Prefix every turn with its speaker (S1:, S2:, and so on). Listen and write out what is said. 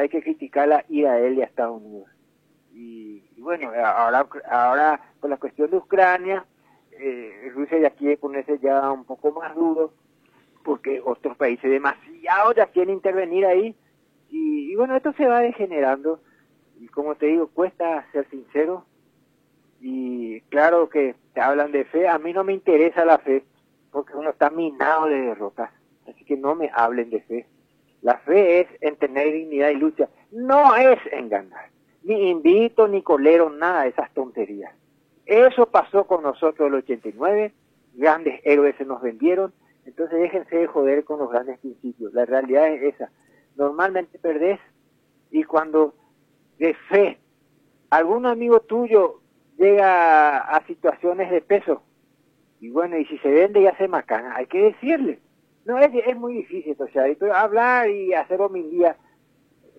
S1: hay que criticar la ida de él y a Estados Unidos. Y bueno, ahora con la cuestión de Ucrania, Rusia ya quiere ponerse ya un poco más duro, porque otros países demasiado ya quieren intervenir ahí, y bueno, esto se va degenerando, y como te digo, cuesta ser sincero, y claro que te hablan de fe, a mí no me interesa la fe, porque uno está minado de derrotas, así que no me hablen de fe. La fe es en tener dignidad y lucha, no es en ganar, ni invito, ni colero, nada de esas tonterías. Eso pasó con nosotros en el 89, grandes héroes se nos vendieron, entonces déjense de joder con los grandes principios, la realidad es esa, normalmente perdés, y cuando de fe algún amigo tuyo llega a situaciones de peso, y bueno, y si se vende y hace macana, hay que decirle. No, es muy difícil, o sea, hablar y hacer homilía